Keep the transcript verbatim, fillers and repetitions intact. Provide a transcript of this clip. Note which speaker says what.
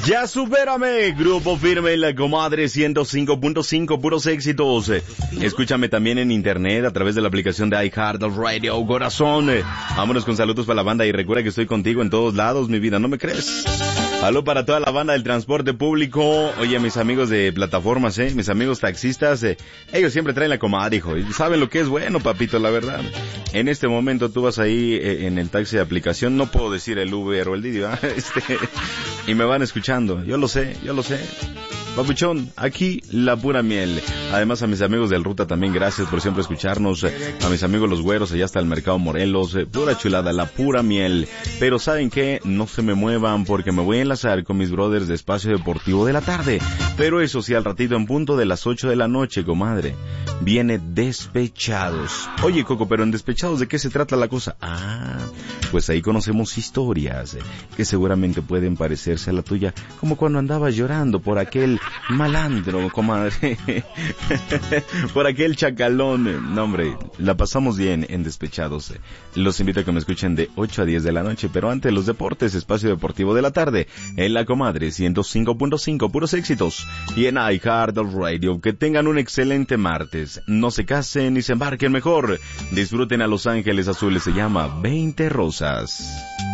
Speaker 1: Ya supérame, Grupo Firme, la comadre ciento cinco punto cinco, puros éxitos. Escúchame también en internet a través de la aplicación de iHeartRadio, corazón. Vámonos con saludos para la banda y recuerda que estoy contigo en todos lados, mi vida, ¿no me crees? Salud para toda la banda del transporte público. Oye, mis amigos de plataformas, eh, mis amigos taxistas, eh, ellos siempre traen la comadre, hijo, y saben lo que es bueno, papito, la verdad. En este momento tú vas ahí eh, en el taxi de aplicación, no puedo decir el Uber o el Didi, ¿verdad? Este, y me van escuchando, yo lo sé, yo lo sé. Papuchón, aquí la pura miel. Además a mis amigos del Ruta también gracias por siempre escucharnos. A mis amigos los güeros allá hasta el Mercado Morelos, eh, pura chulada, la pura miel. Pero ¿saben qué? No se me muevan porque me voy a enlazar con mis brothers de Espacio Deportivo de la tarde. Pero eso sí, al ratito en punto de las ocho de la noche, comadre, viene Despechados. Oye, Coco, pero en Despechados, ¿de qué se trata la cosa? Ah, pues ahí conocemos historias eh, que seguramente pueden parecerse a la tuya, como cuando andabas llorando por aquel malandro, comadre, por aquel chacalón. No, hombre, la pasamos bien en Despechados. Los invito a que me escuchen de ocho a diez de la noche, pero antes los deportes, Espacio Deportivo de la tarde, en la comadre ciento cinco punto cinco, puros éxitos, y en iHeartRadio. Que tengan un excelente martes, no se casen y se embarquen mejor, disfruten a Los Ángeles Azules, se llama veinte Rosas.